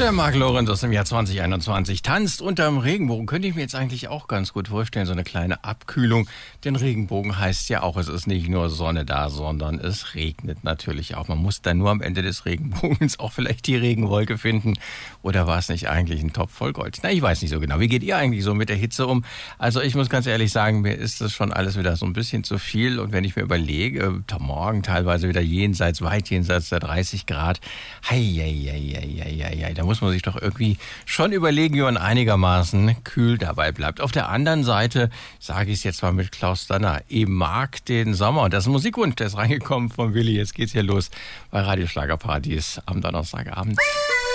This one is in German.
Der Marc Lorenz aus dem Jahr 2021 tanzt unterm Regenbogen. Könnte ich mir jetzt eigentlich auch ganz gut vorstellen, so eine kleine Abkühlung. Denn Regenbogen heißt ja auch, es ist nicht nur Sonne da, sondern es regnet natürlich auch. Man muss dann nur am Ende des Regenbogens auch vielleicht die Regenwolke finden. Oder war es nicht eigentlich ein Topf voll Gold? Na, ich weiß nicht so genau. Wie geht ihr eigentlich so mit der Hitze um? Also ich muss ganz ehrlich sagen, mir ist das schon alles wieder so ein bisschen zu viel. Und wenn ich mir überlege, morgen teilweise wieder weit jenseits der 30 Grad. Da muss man sich doch irgendwie schon überlegen, wie man einigermaßen kühl dabei bleibt. Auf der anderen Seite, sage ich es jetzt mal mit Klaus Danner, ich mag den Sommer. Und das ist ein Musikwunsch, der ist reingekommen von Willi. Jetzt geht's hier los bei Radio Schlagerparadies am Donnerstagabend.